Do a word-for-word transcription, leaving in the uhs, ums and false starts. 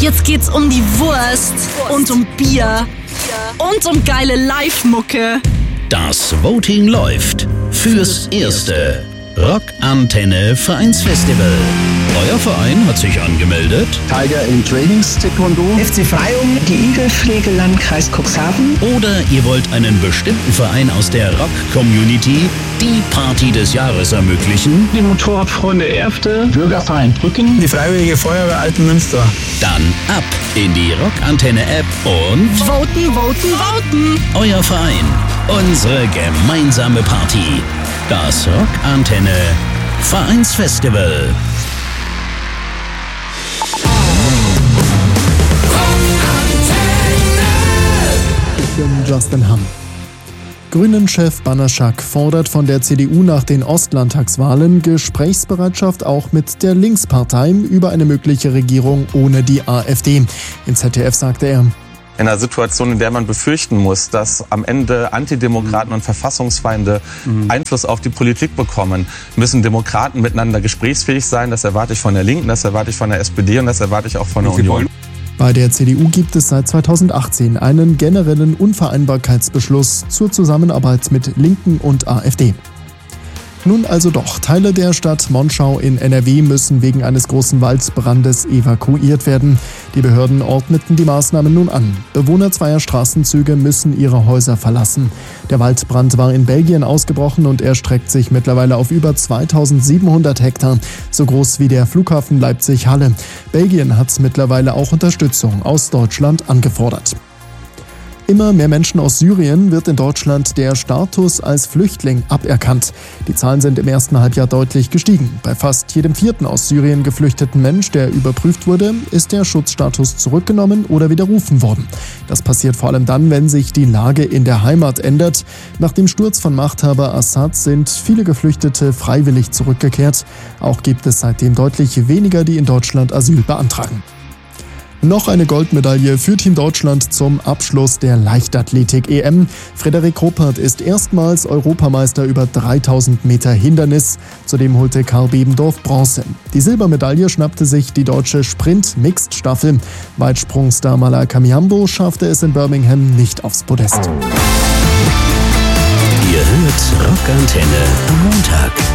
Jetzt geht's um die Wurst und um Bier und um geile Live-Mucke. Das Voting läuft fürs erste Rockantenne Vereinsfestival. Euer Verein hat sich angemeldet. Tiger in Trainings Taekwondo. F C Freyung, die Igelpflege Landkreis Cuxhaven. Oder ihr wollt einen bestimmten Verein aus der Rock-Community die Party des Jahres ermöglichen. Die Motorradfreunde Erfte. Bürgerverein Brücken. Die Freiwillige Feuerwehr Altenmünster. Dann ab in die Rockantenne-App und Voten, voten, voten. Euer Verein, unsere gemeinsame Party. Das Rockantenne Vereinsfestival. Ich bin Justin Hamm. Grünen-Chef Banaschak fordert von der C D U nach den Ostlandtagswahlen Gesprächsbereitschaft auch mit der Linkspartei über eine mögliche Regierung ohne die AfD. Im Z D F sagte er: In einer Situation, in der man befürchten muss, dass am Ende Antidemokraten und Verfassungsfeinde mhm. Einfluss auf die Politik bekommen, müssen Demokraten miteinander gesprächsfähig sein. Das erwarte ich von der Linken, das erwarte ich von der S P D und das erwarte ich auch von der Union. Bei der C D U gibt es seit zweitausendachtzehn einen generellen Unvereinbarkeitsbeschluss zur Zusammenarbeit mit Linken und AfD. Nun also doch, Teile der Stadt Monschau in N R W müssen wegen eines großen Waldbrandes evakuiert werden. Die Behörden ordneten die Maßnahmen nun an. Bewohner zweier Straßenzüge müssen ihre Häuser verlassen. Der Waldbrand war in Belgien ausgebrochen und erstreckt sich mittlerweile auf über zweitausendsiebenhundert Hektar, so groß wie der Flughafen Leipzig-Halle. Belgien hat mittlerweile auch Unterstützung aus Deutschland angefordert. Immer mehr Menschen aus Syrien wird in Deutschland der Status als Flüchtling aberkannt. Die Zahlen sind im ersten Halbjahr deutlich gestiegen. Bei fast jedem vierten aus Syrien geflüchteten Mensch, der überprüft wurde, ist der Schutzstatus zurückgenommen oder widerrufen worden. Das passiert vor allem dann, wenn sich die Lage in der Heimat ändert. Nach dem Sturz von Machthaber Assad sind viele Geflüchtete freiwillig zurückgekehrt. Auch gibt es seitdem deutlich weniger, die in Deutschland Asyl beantragen. Noch eine Goldmedaille für Team Deutschland zum Abschluss der Leichtathletik-E M. Frederik Ruppert ist erstmals Europameister über dreitausend Meter Hindernis. Zudem holte Karl Bebendorf Bronze. Die Silbermedaille schnappte sich die deutsche Sprint-Mixed-Staffel. Weitsprungstar Malaika Mihambo schaffte es in Birmingham nicht aufs Podest. Ihr hört Rockantenne am Montag.